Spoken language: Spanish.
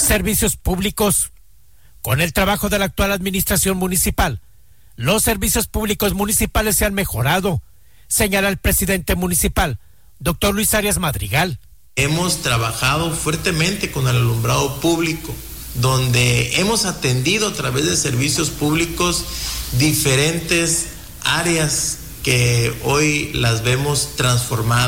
Servicios públicos. Con el trabajo de la actual administración municipal, los servicios públicos municipales se han mejorado, señala el presidente municipal, doctor Luis Arias Madrigal. Hemos trabajado fuertemente con el alumbrado público, donde hemos atendido a través de servicios públicos diferentes áreas que hoy las vemos transformadas.